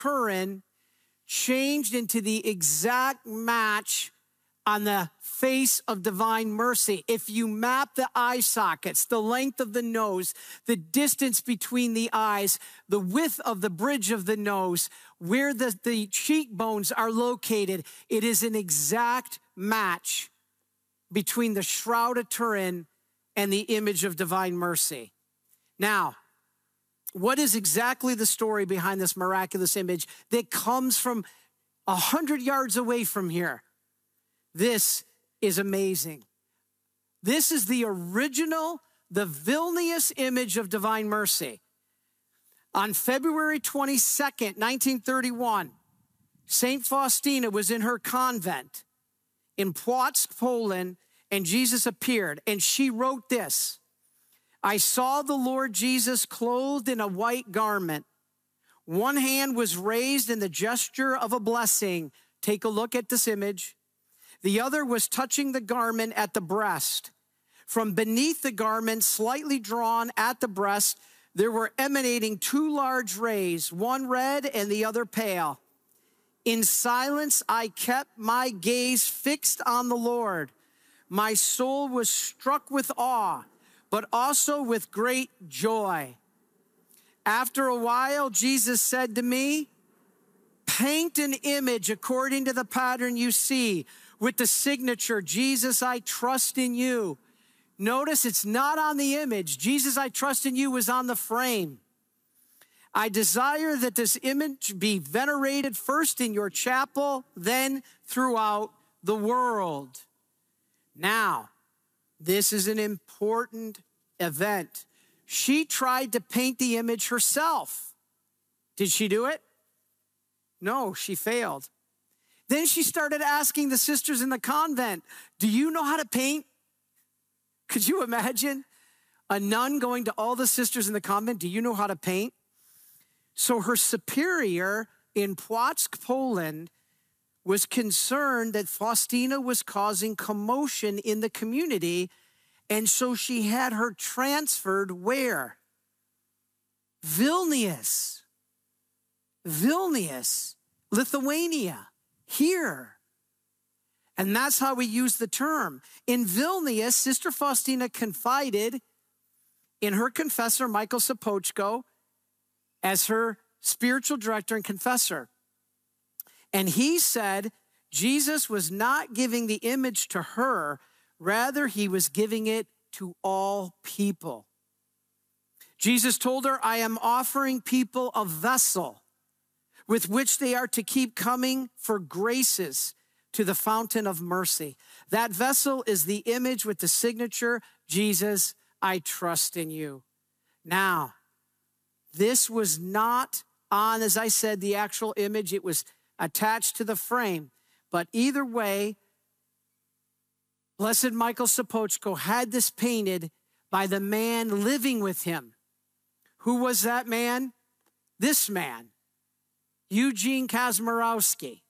Turin changed into the exact match on the face of divine mercy. If you map the eye sockets, the length of the nose, the distance between the eyes, the width of the bridge of the nose, where the cheekbones are located, it is an exact match between the Shroud of Turin and the image of divine mercy. Now, what is exactly the story behind this miraculous image that comes from 100 yards away from here? This is amazing. This is the original, the Vilnius image of divine mercy. On February 22nd, 1931, St. Faustina was in her convent in Płock, Poland, and Jesus appeared, and she wrote this: I saw the Lord Jesus clothed in a white garment. One hand was raised in the gesture of a blessing. Take a look at this image. The other was touching the garment at the breast. From beneath the garment, slightly drawn at the breast, there were emanating two large rays, one red and the other pale. In silence, I kept my gaze fixed on the Lord. My soul was struck with awe, but also with great joy. After a while, Jesus said to me, paint an image according to the pattern you see, with the signature, Jesus, I trust in you. Notice it's not on the image. Jesus, I trust in you was on the frame. I desire that this image be venerated first in your chapel, then throughout the world. Now, this is an important event. She tried to paint the image herself. Did she do it? No, she failed. Then she started asking the sisters in the convent, do you know how to paint? Could you imagine a nun going to all the sisters in the convent, do you know how to paint? So her superior in Płock, Poland, was concerned that Faustina was causing commotion in the community, and so she had her transferred where? Vilnius, Lithuania. Here. And that's how we use the term. In Vilnius, Sister Faustina confided in her confessor, Michael Sopoćko, as her spiritual director and confessor. And he said Jesus was not giving the image to her, rather he was giving it to all people. Jesus told her, I am offering people a vessel with which they are to keep coming for graces to the fountain of mercy. That vessel is the image with the signature, Jesus, I trust in you. Now, this was not on, as I said, the actual image. It was attached to the frame. But either way, Blessed Michael Sopoćko had this painted by the man living with him. Who was that man? This man. Eugene Kazimirowski.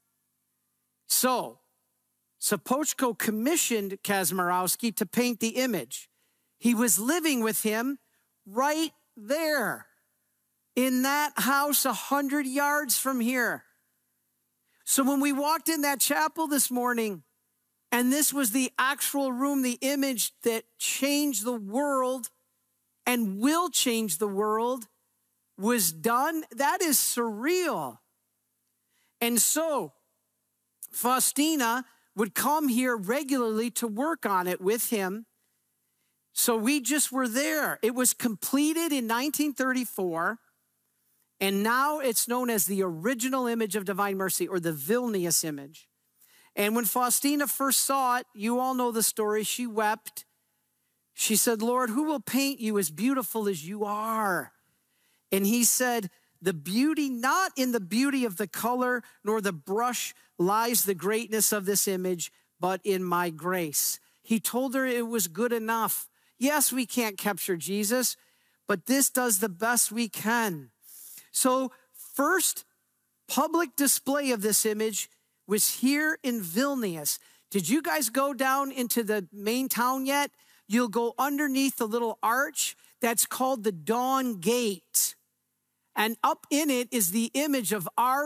So, Sopoćko commissioned Kazimirowski to paint the image. He was living with him right there in that house 100 yards from here. So when we walked in that chapel this morning, and this was the actual room, the image that changed the world and will change the world was done, that is surreal. And so, Faustina would come here regularly to work on it with him. So we just were there. It was completed in 1934, and now it's known as the original image of divine mercy, or the Vilnius image. And when Faustina first saw it, you all know the story, she wept. She said, Lord, who will paint you as beautiful as you are? And he said, the beauty, not in the beauty of the color nor the brush lies the greatness of this image, but in my grace. He told her it was good enough. Yes, we can't capture Jesus, but this does the best we can. So first public display of this image was here in Vilnius. Did you guys go down into the main town yet? You'll go underneath the little arch that's called the Dawn Gate. And up in it is the image of our